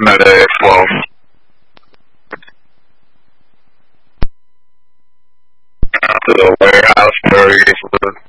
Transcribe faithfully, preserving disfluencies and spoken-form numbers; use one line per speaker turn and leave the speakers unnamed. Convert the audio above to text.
Medic, well, to the warehouse where we get food.